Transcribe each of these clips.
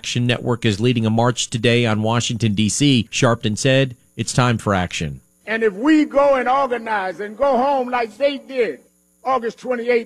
Action Network is leading a march today on Washington, D.C. Sharpton said, "It's time for action." And if we go and organize and go home like they did August 28,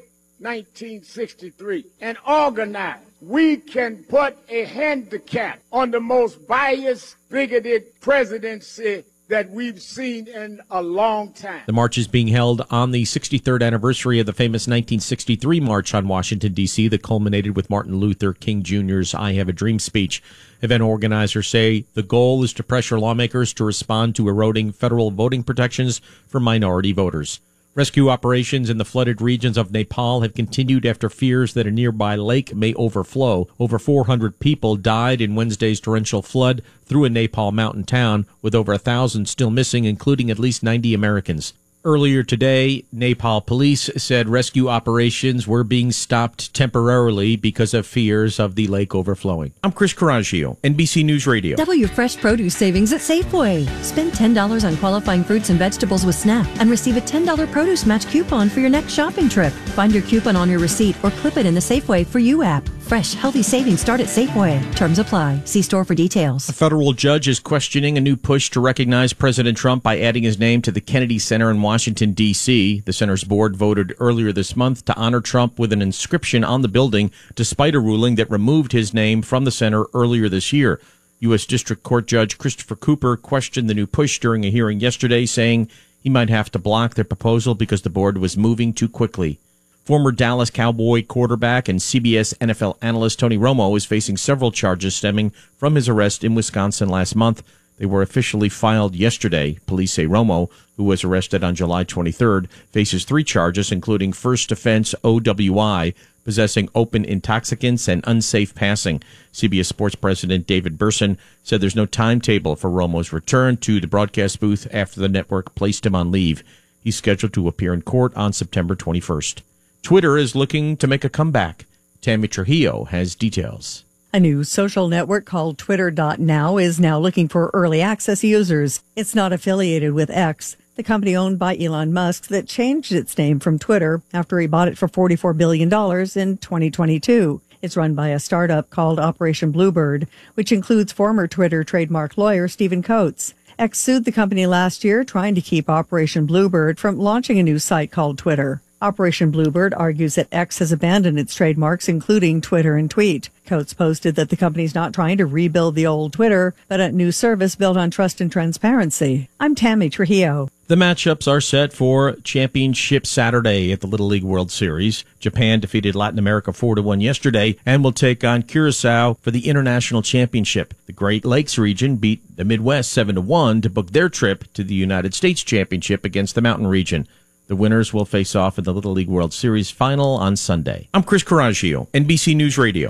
1963, and organize, we can put a handicap on the most biased, bigoted presidency that we've seen in a long time. The march is being held on the 63rd anniversary of the famous 1963 March on Washington, D.C. that culminated with Martin Luther King Jr.'s I Have a Dream speech. Event organizers say the goal is to pressure lawmakers to respond to eroding federal voting protections for minority voters. Rescue operations in the flooded regions of Nepal have continued after fears that a nearby lake may overflow. Over 400 people died in Wednesday's torrential flood through a Nepal mountain town, with over 1,000 still missing, including at least 90 Americans. Earlier today, Nepal police said rescue operations were being stopped temporarily because of fears of the lake overflowing. I'm Chris Coraggio, NBC News Radio. Double your fresh produce savings at Safeway. Spend $10 on qualifying fruits and vegetables with SNAP and receive a $10 produce match coupon for your next shopping trip. Find your coupon on your receipt or clip it in the Safeway For You app. Fresh, healthy savings start at Safeway. Terms apply. See store for details. A federal judge is questioning a new push to recognize President Trump by adding his name to the Kennedy Center in Washington, D.C. The center's board voted earlier this month to honor Trump with an inscription on the building, despite a ruling that removed his name from the center earlier this year. U.S. District Court Judge Christopher Cooper questioned the new push during a hearing yesterday, saying he might have to block their proposal because the board was moving too quickly. Former Dallas Cowboy quarterback and CBS NFL analyst Tony Romo is facing several charges stemming from his arrest in Wisconsin last month. They were officially filed yesterday. Police say Romo, who was arrested on July 23rd, faces 3 charges, including first offense OWI, possessing open intoxicants, and unsafe passing. CBS Sports President David Berson said there's no timetable for Romo's return to the broadcast booth after the network placed him on leave. He's scheduled to appear in court on September 21st. Twitter is looking to make a comeback. Tammy Trujillo has details. A new social network called Twitter.now is now looking for early access users. It's not affiliated with X, the company owned by Elon Musk that changed its name from Twitter after he bought it for $44 billion in 2022. It's run by a startup called Operation Bluebird, which includes former Twitter trademark lawyer Stephen Coates. X sued the company last year, trying to keep Operation Bluebird from launching a new site called Twitter. Operation Bluebird argues that X has abandoned its trademarks, including Twitter and Tweet. Coates posted that the company's not trying to rebuild the old Twitter, but a new service built on trust and transparency. I'm Tammy Trujillo. The matchups are set for Championship Saturday at the Little League World Series. Japan defeated Latin America 4-1 yesterday and will take on Curacao for the International Championship. The Great Lakes region beat the Midwest 7-1 to book their trip to the United States Championship against the Mountain region. The winners will face off in the Little League World Series final on Sunday. I'm Chris Coraggio, NBC News Radio.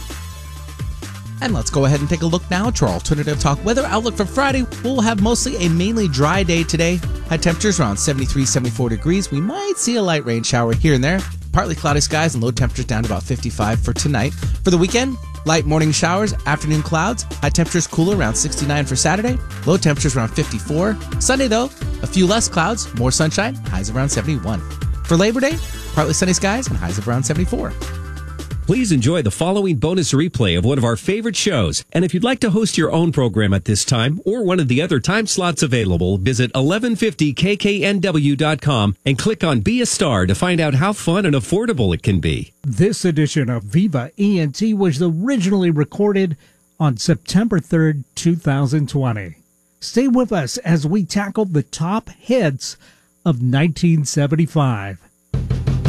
And let's go ahead and take a look now to our alternative talk weather outlook for Friday. We'll have mostly a mainly dry day today. High temperatures around 73, 74 degrees. We might see a light rain shower here and there. Partly cloudy skies and low temperatures down to about 55 for tonight. For the weekend, light morning showers, afternoon clouds. High temperatures cooler around 69 for Saturday. Low temperatures around 54. Sunday, though, a few less clouds, more sunshine, highs around 71. For Labor Day, partly sunny skies and highs of around 74. Please enjoy the following bonus replay of one of our favorite shows. And if you'd like to host your own program at this time or one of the other time slots available, visit 1150kknw.com and click on Be a Star to find out how fun and affordable it can be. This edition of Viva ENT was originally recorded on September 3rd, 2020. Stay with us as we tackle the top hits of 1975.